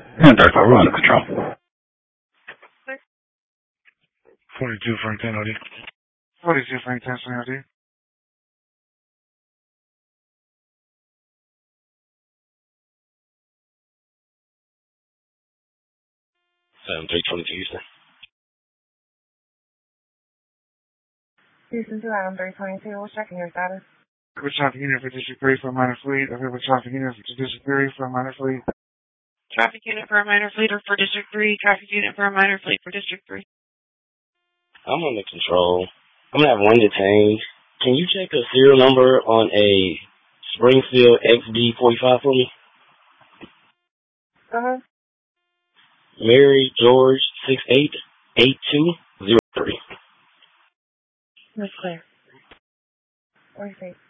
And therefore, we're under control. 42 Frank 10 OD. 42 Frank 10 OD. 7322 Houston. Houston 2 Adam 322, what's checking your status? We're traffic unit for District 3 for a minor fleet. We're traffic unit for District 3 for a minor fleet. Traffic unit for a minor fleet or for District 3. Traffic unit for a minor fleet for District 3. I'm under control. I'm gonna have one detained. Can you check the serial number on a Springfield XD45 for me? Mary George 688203. That's clear. Where's it?